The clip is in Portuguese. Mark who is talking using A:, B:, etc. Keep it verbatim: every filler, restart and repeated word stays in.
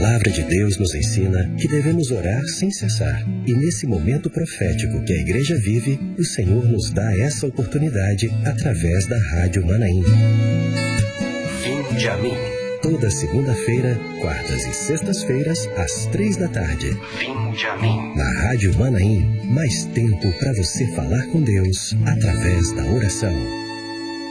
A: palavra de Deus nos ensina que devemos orar sem cessar. E nesse momento profético que a igreja vive, o Senhor nos dá essa oportunidade através da Rádio Manaim. Vinde a mim. Toda segunda-feira, quartas e sextas-feiras, às três da tarde. Vinde a mim. Na Rádio Manaim, mais tempo para você falar com Deus através da oração.